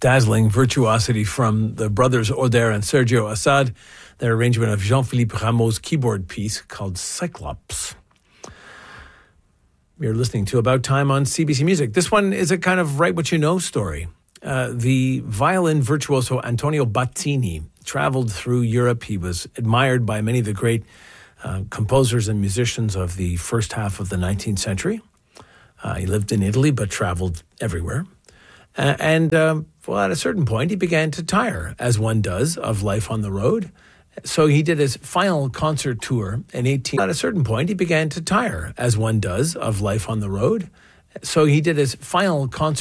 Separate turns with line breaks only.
dazzling virtuosity from the brothers Oder and Sergio Assad, their arrangement of Jean-Philippe Rameau's keyboard piece called Cyclops. You're listening to About Time on CBC Music. This one is a kind of write what you know story. The violin virtuoso Antonio Battini traveled through Europe. He was admired by many of the great composers and musicians of the first half of the 19th century. He lived in Italy but traveled everywhere. Well, at a certain point, he began to tire, as one does, of life on the road. So he did his final concert tour in At a certain point, he began to tire, as one does, of life on the road. So he did his final concert